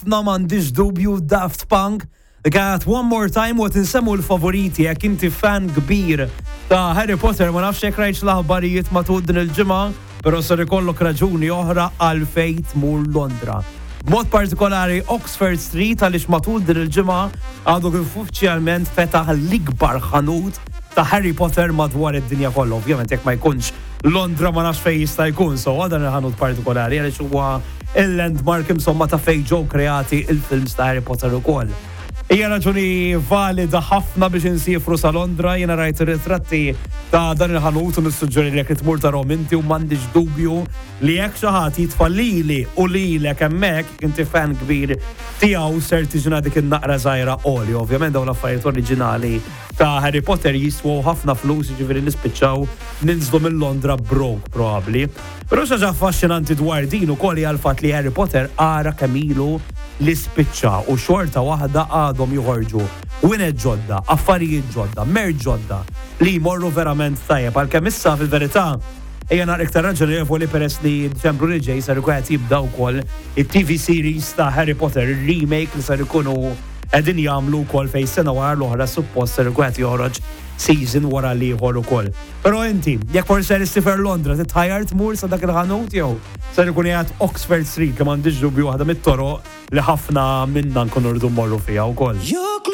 ħafna m'għandix dubju Daft Punk. Got One More Time u tinsemmu l-favoriti jekk inti fan kbir ta' Harry Potter ma nafx jekk rajtx l-aħbarijiet matul din il-ġimgħa, però ser ikollok raġuni oħra għalfejn tmur Londra. B'mod partikolari Oxford Street għaliex matul din il-ġimgħa għadu kif uffiċjalment fetaħ l-ikbar ħanut ta' Harry Potter madwar id-dinja kollha. Ovvjament jekk ma jkunx Londra ma nafx fejn jista' jkun, so dan il-ħanut partikolari għaliex huwa il-landmark insomma ta' fejn ġew kreati il-films ta' Harry Potter ukoll. Hija raġuni valida ħafna biex insifru sa Londra, jiena rajt ir-ritratti ta' dan il-ħanut u nissuġġeri li jekk tmur ta' Rominti u m'għandix dubju li jekk xi ħadd jitfa' lili u lilek hemmhekk inti fan kbir tiegħu ser tiġina dik in-naqra żgħira qoli. Ovvjament dawn l-affarijiet oriġinali ta' Harry Potter jiswew ħafna flus, jiġifieri nispiċċaw ninżlu minn Londra broke probabbli. Però xi ħaġa affaxxinanti dwar din ukoll hija l-fatt li Harry Potter ara kemm ilu li spiċċa u xorta waħda għadhom joħorġu winet ġodda, affarijiet ġodda, mer ġodda li jmorru verament tajjeb. Għalkemm issa fil-verità ejja naqra iktar raġunevoli peress li Diċembru li ġej sar ikun qed jibda wkoll it-TV series ta' Harry Potter remake li sar ikunu qegħdin jagħmlu wkoll fejn sena wara l-oħra suppost sar ikun qed joħroġ season wara li ieħor ukoll. Però inti, jekk forsi ser istifer Londra, titħajjar tmur sa dak il-ħanut jew ser ikun qiegħed Oxford Street kemm m'għandix dubju waħda mit-toroq li ħafna minna nkunu rridu mmorru fiha wkoll.